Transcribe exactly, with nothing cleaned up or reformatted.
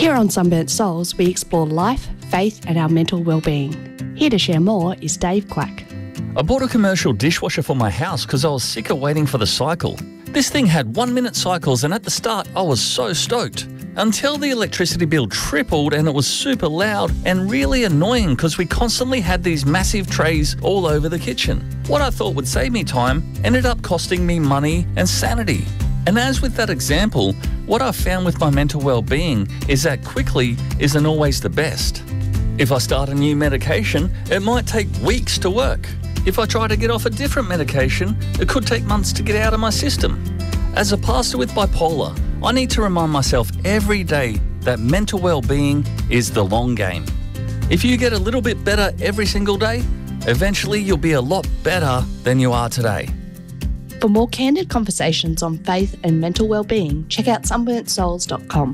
Here on Sunburnt Souls, we explore life, faith and our mental well-being. Here to share more is Dave Clack. I bought a commercial dishwasher for my house because I was sick of waiting for the cycle. This thing had one-minute cycles, and at the start I was so stoked. Until the electricity bill tripled and it was super loud and really annoying because we constantly had these massive trays all over the kitchen. What I thought would save me time ended up costing me money and sanity. And as with that example, what I've found with my mental well-being is that quickly isn't always the best. If I start a new medication, it might take weeks to work. If I try to get off a different medication, it could take months to get out of my system. As a pastor with bipolar, I need to remind myself every day that mental well-being is the long game. If you get a little bit better every single day, eventually you'll be a lot better than you are today. For more candid conversations on faith and mental well-being, check out sunburnt souls dot com.